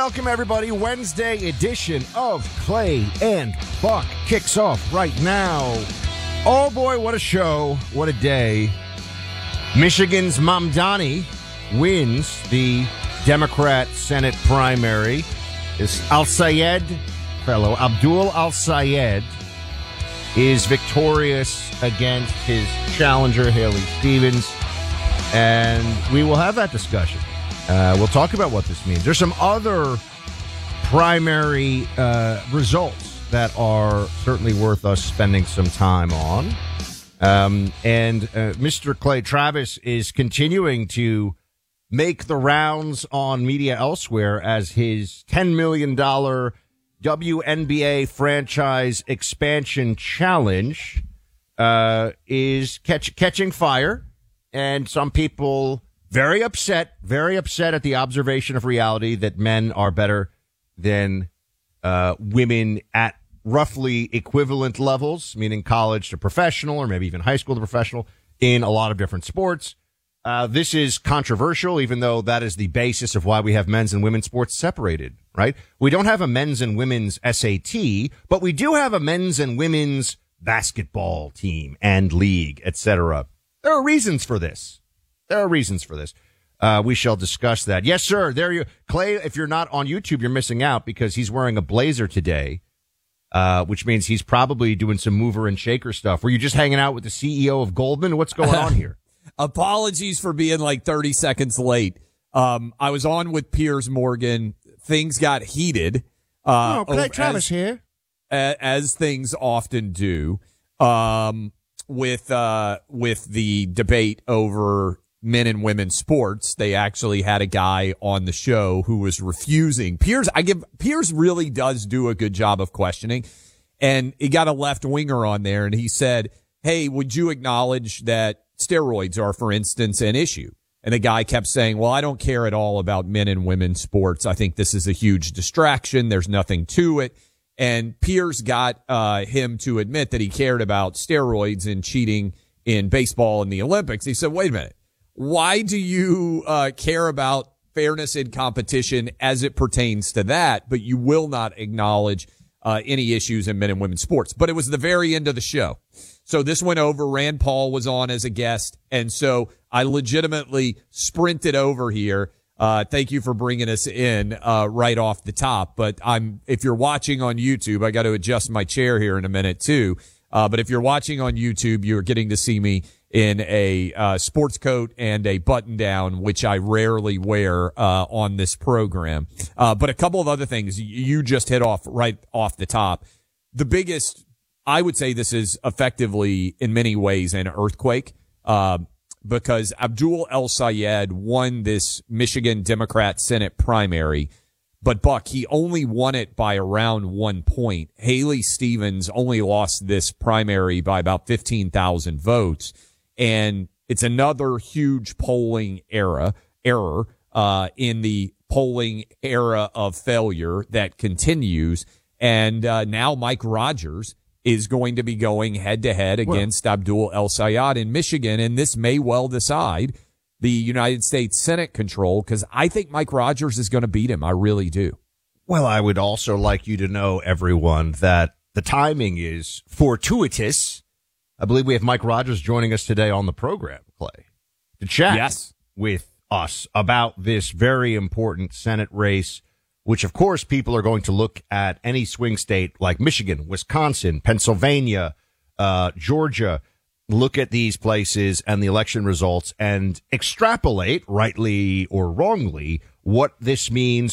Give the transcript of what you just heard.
welcome everybody. Wednesday edition of Clay and Buck kicks off right now. Oh boy, what a show. What a day. Michigan's Mamdani wins the Democrat Senate primary. This Al-Sayed fellow, Abdul Al-Sayed, is victorious against his challenger, Haley Stevens. And we will have that discussion. We'll talk about what this means. There's some other primary results that are certainly worth us spending some time on. And Mr. Clay Travis is continuing to make the rounds on media elsewhere as his $10 million WNBA franchise expansion challenge is catching fire. And some people very upset at the observation of reality that men are better than women at roughly equivalent levels, meaning college to professional or maybe even high school to professional in a lot of different sports. This is controversial, even though that is the basis of why we have men's and women's sports separated, right? We don't have a men's and women's SAT, but we do have a men's and women's basketball team and league, etc. There are reasons for this. We shall discuss that. Yes, sir. Clay, if you're not on YouTube, you're missing out because he's wearing a blazer today, which means he's probably doing some mover and shaker stuff. Were you just hanging out with the CEO of Goldman? What's going on here? Apologies for being like 30 seconds late. I was on with Piers Morgan. Things got heated. Clay Travis here. As things often do. With the debate over men and women's sports, they actually had a guy on the show who was refusing. Piers really does do a good job of questioning, and he got a left winger on there, and he said, "Hey, would you acknowledge that steroids are, for instance, an issue?" And the guy kept saying, "Well, I don't care at all about men and women's sports. I think this is a huge distraction. There's nothing to it." And Piers got him to admit that he cared about steroids and cheating in baseball and the Olympics. He said, wait a minute. Why do you care about fairness in competition as it pertains to that, but you will not acknowledge any issues in men and women's sports? But it was the very end of the show. So this went over. Rand Paul was on as a guest. And so I legitimately sprinted over here. Thank you for bringing us in right off the top. But if you're watching on YouTube, I got to adjust my chair here in a minute too. But if you're watching on YouTube, you're getting to see me in a sports coat and a button down, which I rarely wear on this program. But a couple of other things you just hit off right off the top. The biggest, I would say, this is effectively in many ways an earthquake. Because Abdul El-Sayed won this Michigan Democrat Senate primary, but Buck, he only won it by around 1 point. Haley Stevens only lost this primary by about 15,000 votes, and it's another huge polling error in the polling era of failure that continues. And now Mike Rogers is going to be going head-to-head against Abdul El-Sayed in Michigan, and this may well decide the United States Senate control, because I think Mike Rogers is going to beat him. I really do. Well, I would also like you to know, everyone, that the timing is fortuitous. I believe we have Mike Rogers joining us today on the program, Clay, to chat with us about this very important Senate race, which, of course, people are going to look at any swing state like Michigan, Wisconsin, Pennsylvania, Georgia, look at these places and the election results and extrapolate, rightly or wrongly, what this means